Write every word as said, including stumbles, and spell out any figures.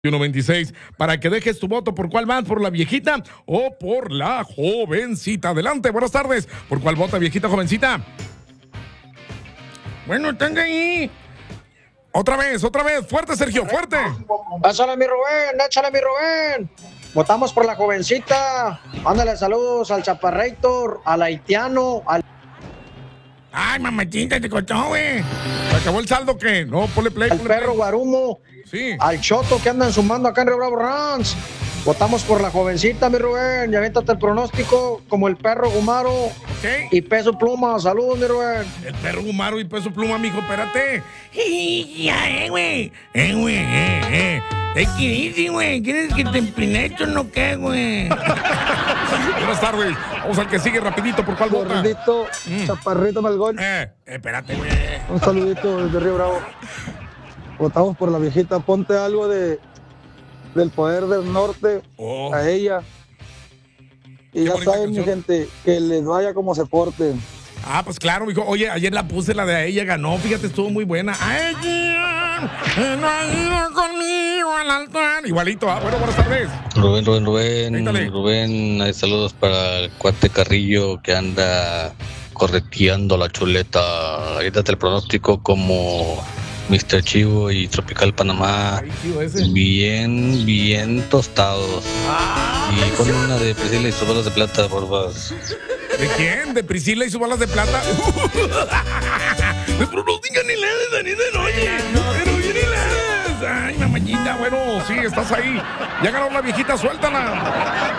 uno veintiséis para que dejes tu voto. ¿Por cuál vas? ¿Por la viejita o por la jovencita? Adelante, buenas tardes. ¿Por cuál vota, viejita, jovencita? Bueno, tenga ahí. Otra vez, otra vez. Fuerte, Sergio, fuerte. Échale mi Rubén, échale mi Rubén. Votamos por la jovencita. Mándale saludos al Chaparrator, al haitiano, al... Ay, mamachita, te cortó, güey. ¿Se acabó el saldo qué? No, ponle play, al ponle perro play. Guarumo, Sí. al Choto que andan sumando acá en Río Bravo Ranch. Votamos por la jovencita, mi Rubén. Y avéntate el pronóstico como el perro Gumaro Ok. y Peso Pluma. Saludos, mi Rubén. El perro Gumaro y Peso Pluma, mijo, espérate. Ya, eh, güey. Eh, güey, eh, eh. Es que dice, güey. ¿Quieres que te empine esto o no qué, güey? Buenas tardes. Vamos al que sigue rapidito. ¿Por cuál vota? Gordito, Mm. Chaparrito Malgón. Eh, espérate, güey. Un saludito desde Río Bravo. Votamos por la viejita. Ponte algo de del poder del norte Oh. a ella. Y Qué ya bonita saben, mi canción. gente, que les vaya como se porten. Ah, pues claro, mijo. Oye, ayer la puse, la de a ella ganó. Fíjate, estuvo muy buena. A ella no ha ido conmigo al altar. Igualito, ah. Bueno, buenas tardes. Rubén, Rubén, Rubén, Véntale. Rubén, hay saludos para el cuate Carrillo que anda correteando la chuleta. Ahorita el pronóstico como mister Chivo y Tropical Panamá, Ay, tío, ese. bien, bien tostados. Y con una de Priscila y sus bolas de plata, por favor. ¿De quién? ¿De Priscila y sus balas de plata? De pronóstica ni lees, Daniel, oye. Pero bien ni lees. Ay, mamachita, bueno, sí, estás ahí. Ya ganó la viejita, suéltala.